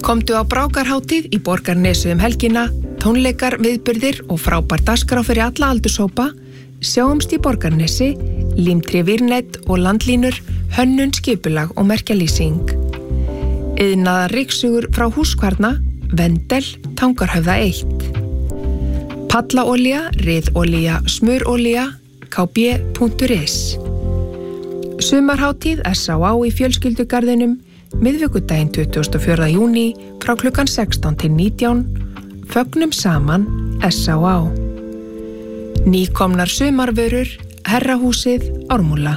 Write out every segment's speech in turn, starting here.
Komdu á Brákarhátíð í Borgarnesi helgina, tónleikar, viðburðir og frábær dagskrá fyrir alla aldurshópa. Sjáumst í Borgarnesi, límtré Virnet og landlínur, hönnun, skipulag og merkjalýsing. Iðnaðar ryksugur frá Húskvarna, Vendel, Tangarhöfða 1. Pallaolía, riðolía, smurolía, kb.is. Sumarhátíð S.A.A. í fjölskyldugarðinum, miðvikudaginn 24. júní frá klukkan 16 til 19, fögnum saman S.A.A. Nýkomnar sumarvörur, Herrahúsið, Ármúla.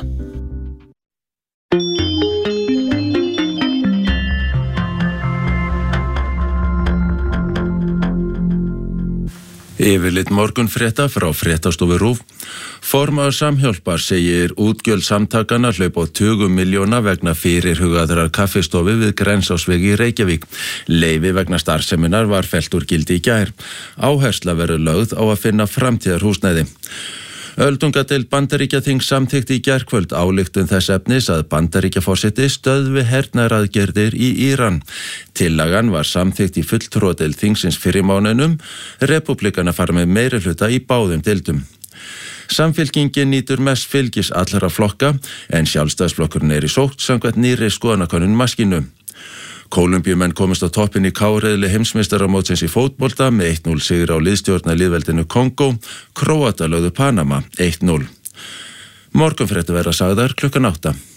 Yfirlit morgunfrétta frá fréttastofu RÚV. Formaður Samhjálpar segir útgjöld samtakana hlaupa á tugum milljóna vegna fyrirhugaðrar kaffistofu við Grensásvegi í Reykjavík. Leyfi vegna starfseminnar var fellt úr gildi í gær. Áhersla verður lögð á að finna framtíðarhúsnæði. Öldungadeild Bandaríkjaþings samþykkti í gærkvöld ályktun þess efnis að Bandaríkjaforseti stöðvi hernaðaraðgerðir í Íran. Tillagan var samþykkt í fulltrúadeild þingsins fyrr í mánuðinum. Repúblikana fara með meirihluta í báðum deildum. Samfylkingin nýtur mest fylgis allra flokka en Sjálfstæðisflokkurinn í sókn samkvæmt nýrri skoðanakönnun Maskínu. Kólumbíumenn komust á toppinn í K-riðli heimsmeistaramótsins í fótbolta með 1-0 sigur á liðstjórnarlýðveldinu Kongó. Króatar lögðu Panama 1-0. Morgunfréttir verða sagðar klukkan 8.